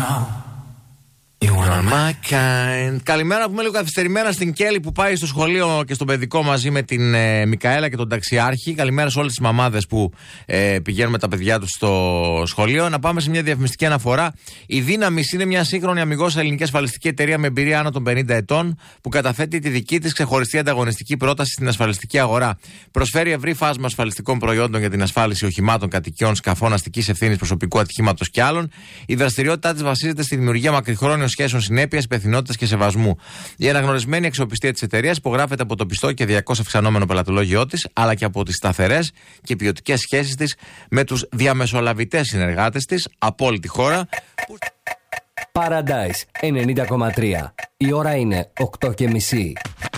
Καλημέρα, που είμαι λίγο καθυστερημένα στην Κέλλη που πάει στο σχολείο και στο παιδικό μαζί με την Μικαέλα και τον ταξιάρχη. Καλημέρα σε όλες τις μαμάδες που πηγαίνουν με τα παιδιά τους στο σχολείο. Να πάμε σε μια διαφημιστική αναφορά. Η Δύναμης είναι μια σύγχρονη αμιγώς ελληνική ασφαλιστική εταιρεία με εμπειρία άνω των 50 ετών που καταθέτει τη δική της ξεχωριστή ανταγωνιστική πρόταση στην ασφαλιστική αγορά. Προσφέρει ευρύ φάσμα ασφαλιστικών προϊόντων για την ασφάλιση οχημάτων, κατοικιών, σκαφών αστικής ευθύνης, προσωπικού ατυχήματος και άλλων. Η δραστηριότητά της βασίζεται στη δημιουργία μακριχρόνιων σχέσεων συνέπειας, υπευθυνότητας και σεβασμού. Η αναγνωρισμένη αξιοπιστία της εταιρείας υπογράφεται από το πιστό και 200 αυξανόμενο πελατολόγιο της, αλλά και από τις σταθερές και ποιοτικές σχέσεις της με τους διαμεσολαβητές συνεργάτες της από όλη τη χώρα. Paradise 90,3. Η ώρα είναι 8:30.